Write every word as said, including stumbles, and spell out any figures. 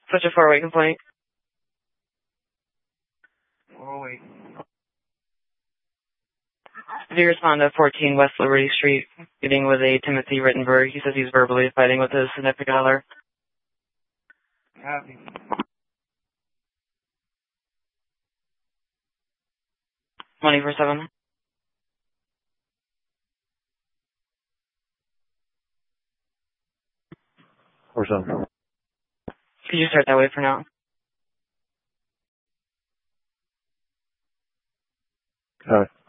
Such a four-way complaint. Four-way. Did you respond to fourteen West Liberty Street, meeting with a Timothy Rittenberg? He says he's verbally fighting with his significant other. Copy. Money for seven. Or something. Could you start that way for now? All right.